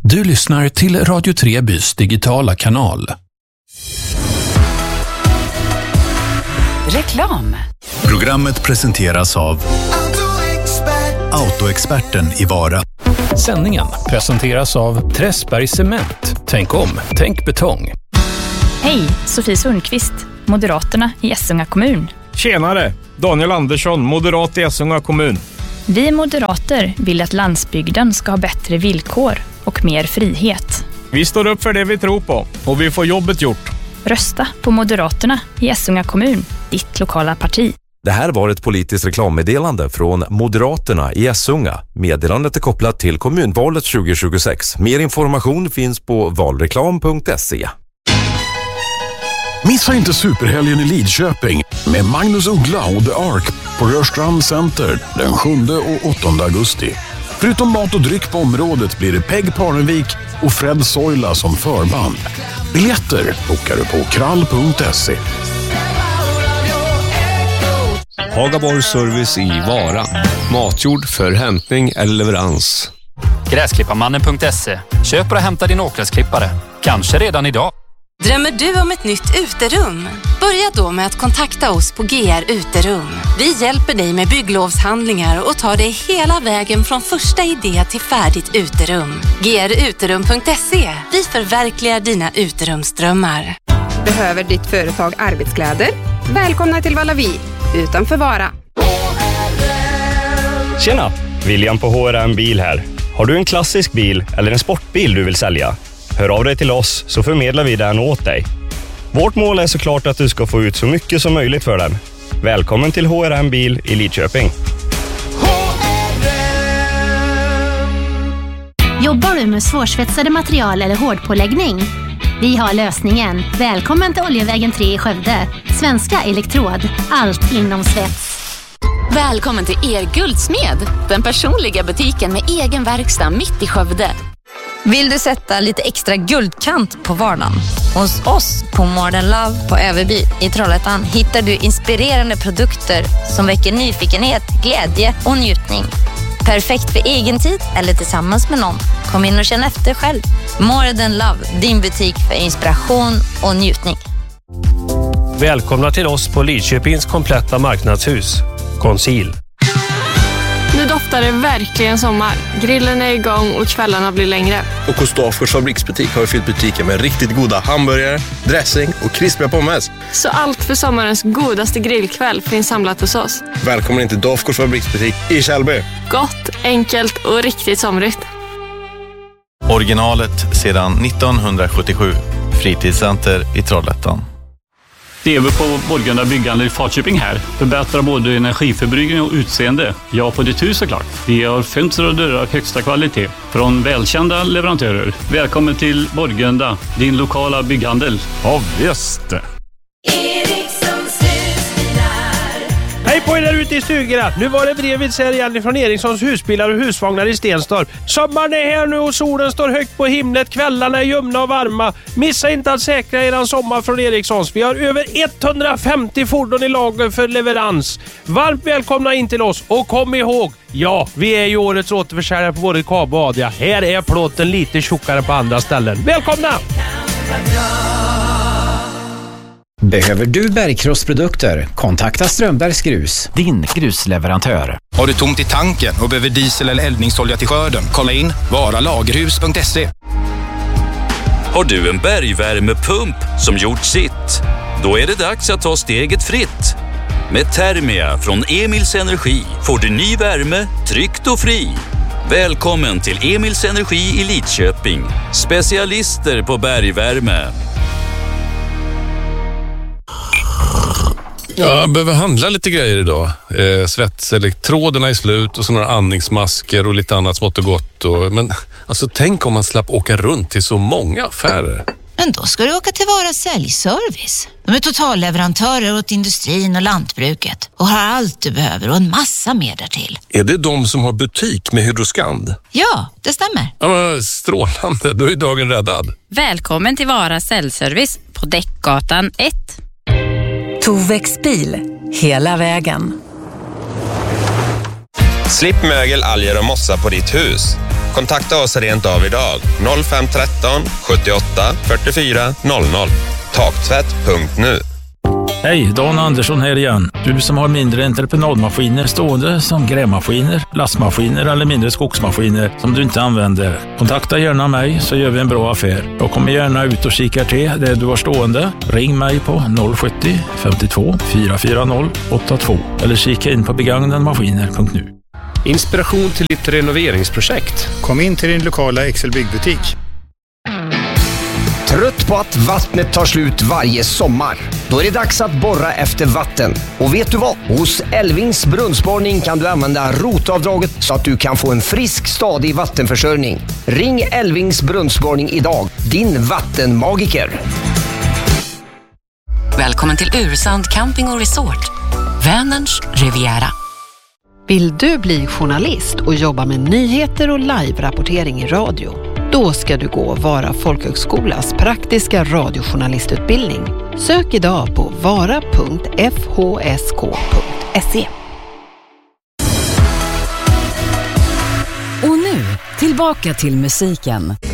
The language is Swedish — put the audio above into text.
Du lyssnar till Radio Trebys digitala kanal. Reklam. Programmet presenteras av Autoexperten i Vara. Sändningen presenteras av Träsberg Cement. Tänk om, tänk betong. Hej, Sofie Sundqvist, Moderaterna i Essunga kommun. Tjenare, Daniel Andersson, moderat i Essunga kommun. Vi moderater vill att landsbygden ska ha bättre villkor och mer frihet. Vi står upp för det vi tror på och vi får jobbet gjort. Rösta på Moderaterna i Essunga kommun, ditt lokala parti. Det här var ett politiskt reklammeddelande från Moderaterna i Essunga. Meddelandet är kopplat till kommunvalet 2026. Mer information finns på valreklam.se. Missa inte superhelgen i Lidköping med Magnus Uggla och The Ark på Rörstrand Center den 7 och 8 augusti. Förutom mat och dryck på området blir det Peg Parnevik och Fred Soila som förband. Biljetter bokar du på krall.se. Hagaborgs service i Vara. Matjord för hämtning eller leverans. Gräsklipparmannen.se. Köp och hämta din åkgräsklippare. Kanske redan idag. Drömmer du om ett nytt uterum? Börja då med att kontakta oss på GR Uterum. Vi hjälper dig med bygglovshandlingar och tar dig hela vägen från första idé till färdigt uterum. gruterum.se. Vi förverkligar dina uterumsdrömmar. Behöver ditt företag arbetskläder? Välkomna till Vallavi, utanför Vara. Tjena, William på HRM Bil här. Har du en klassisk bil eller en sportbil du vill sälja? Hör av dig till oss så förmedlar vi den åt dig. Vårt mål är såklart att du ska få ut så mycket som möjligt för den. Välkommen till HRM Bil i Lidköping. Jobbar du med svårsvetsade material eller hårdpåläggning? Vi har lösningen. Välkommen till Oljevägen 3 i Skövde. Svenska Elektrod. Allt inom svets. Välkommen till Guldsmed. Den personliga butiken med egen verkstad mitt i Skövde. Vill du sätta lite extra guldkant på vardagen? Hos oss på Modern Love på Överby i Trollhättan hittar du inspirerande produkter som väcker nyfikenhet, glädje och njutning. Perfekt för egen tid eller tillsammans med någon. Kom in och känn efter själv. Modern Love, din butik för inspiration och njutning. Välkomna till oss på Lidköpings kompletta marknadshus. Conceal. Nu doftar det verkligen sommar. Grillen är igång och kvällarna blir längre. Och hos Dafgårds fabriksbutik har vi fyllt butiken med riktigt goda hamburgare, dressing och krispiga pommes. Så allt för sommarens godaste grillkväll finns samlat hos oss. Välkommen till Dafgårds fabriksbutik i Källby. Gott, enkelt och riktigt somrigt. Originalet sedan 1977. Fritidscenter i Trollhättan. TV på Borgunda byggande i Falköping här. Förbättrar både energiförbrukning och utseende. Ja, på ditt hus såklart. Vi har fönster och dörrar av högsta kvalitet. Från välkända leverantörer. Välkommen till Borgunda, din lokala bygghandel. Ja, visst. Hej på er där ute i stugorna. Nu var det brevet här igen från Erikssons husbilar och husvagnar i Stenstorp. Sommaren är här nu och solen står högt på himlet. Kvällarna är ljumna och varma. Missa inte att säkra eran sommar från Erikssons. Vi har över 150 fordon i lager för leverans. Varmt välkomna in till oss och kom ihåg, ja, vi är ju årets återförsäljare på både Kabo och Adria. Här är plåten lite tjockare på andra ställen. Välkomna! Behöver du bergkrossprodukter? Kontakta Strömbergs Grus, din grusleverantör. Har du tomt i tanken och behöver diesel eller eldningsolja till skörden? Kolla in varalagerhus.se. Har du en bergvärmepump som gjort sitt? Då är det dags att ta steget fritt. Med Thermia från Emils Energi får du ny värme, tryggt och fri. Välkommen till Emils Energi i Lidköping. Specialister på bergvärme. Jag behöver handla lite grejer idag. Svetselektroderna är slut och så några andningsmasker och lite annat smått och gott. Men alltså, tänk om man slapp åka runt till så många affärer. Men då ska du åka till Vara Säljservice. De är totalleverantörer åt industrin och lantbruket och har allt du behöver och en massa mer därtill. Är det de som har butik med Hydroskand? Ja, det stämmer. Ja, men strålande. Då är dagen räddad. Välkommen till Vara Säljservice på Däckgatan 1. Tovex bil, hela vägen. Slipp mögel, alger och mossa på ditt hus. Kontakta oss rent av idag. 0513 78 44 00. Taktvätt.nu. Hej, Dan Andersson här igen. Du som har mindre entreprenadmaskiner stående som grävmaskiner, lastmaskiner eller mindre skogsmaskiner som du inte använder. Kontakta gärna mig så gör vi en bra affär. Jag kommer gärna ut och kikar till det du har stående. Ring mig på 070 52 440 82 eller kika in på begagnadmaskiner.nu. Inspiration till ditt renoveringsprojekt. Kom in till din lokala Excel-byggbutik. Trött på att vattnet tar slut varje sommar? Då är det dags att borra efter vatten. Och vet du vad? Hos Elvings brunnsborrning kan du använda rotavdraget så att du kan få en frisk, stadig vattenförsörjning. Ring Elvings brunnsborrning idag. Din vattenmagiker. Välkommen till Ursand Camping och Resort. Vänerns Riviera. Vill du bli journalist och jobba med nyheter och live-rapportering i radio? Då ska du gå Vara folkhögskolas praktiska radiojournalistutbildning. Sök idag på vara.fhsk.se. Och nu, tillbaka till musiken.